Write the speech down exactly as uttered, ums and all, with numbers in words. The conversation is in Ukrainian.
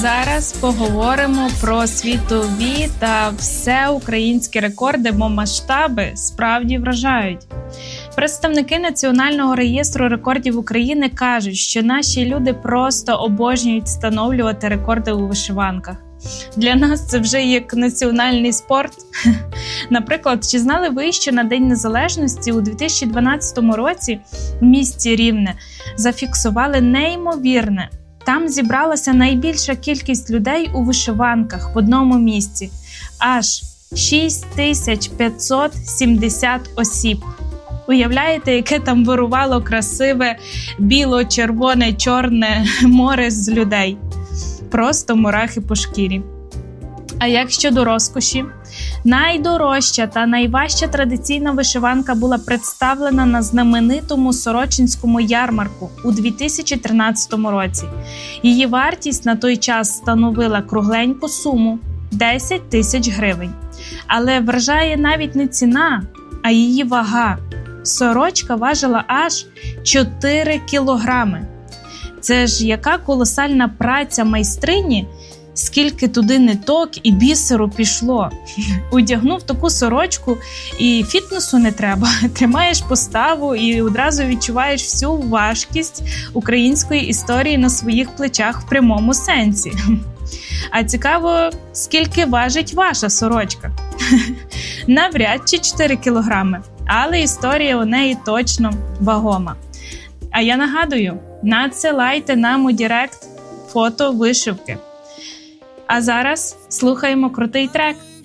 Зараз поговоримо про світові та всеукраїнські рекорди, бо масштаби справді вражають. Представники Національного реєстру рекордів України кажуть, що наші люди просто обожнюють встановлювати рекорди у вишиванках. Для нас це вже як національний спорт. Наприклад, чи знали ви, що на День Незалежності у дві тисячі дванадцятому році в місті Рівне зафіксували неймовірне? Там зібралася найбільша кількість людей у вишиванках в одному місці – аж шість тисяч п'ятсот сімдесят осіб. Уявляєте, яке там вирувало красиве біло-червоне, чорне море з людей? Просто мурахи по шкірі. А як щодо розкоші? Найдорожча та найважча традиційна вишиванка була представлена на знаменитому Сорочинському ярмарку у дві тисячі тринадцятому році. Її вартість на той час становила кругленьку суму – десять тисяч гривень. Але вражає навіть не ціна, а її вага. Сорочка важила аж чотири кілограми. Це ж яка колосальна праця майстрині, скільки туди ниток і бісеру пішло. Одягнув таку сорочку і фітнесу не треба. Тримаєш поставу і одразу відчуваєш всю важкість української історії на своїх плечах в прямому сенсі. А цікаво, скільки важить ваша сорочка? Навряд чи чотири кілограми, але історія у неї точно вагома. А я нагадую, надсилайте нам у Директ фото вишивки. А зараз слухаємо крутий трек.